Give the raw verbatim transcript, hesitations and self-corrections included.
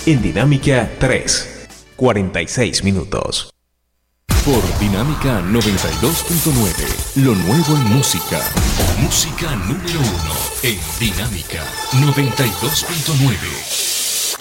en Dinámica tres, cuarenta y seis minutos. Por Dinámica noventa y dos punto nueve, lo nuevo en música. Música número uno en Dinámica noventa y dos punto nueve.